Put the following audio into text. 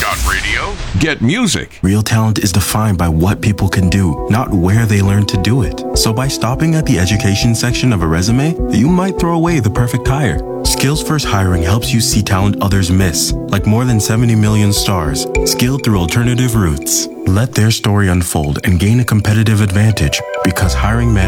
Radio. Get music. Real talent is defined by what people can do, not where they learn to do it. So by stopping at the education section of a resume, you might throw away the perfect hire. Skills First Hiring helps you see talent others miss, like more than 70 million stars, skilled through alternative routes. Let their story unfold and gain a competitive advantage, because hiring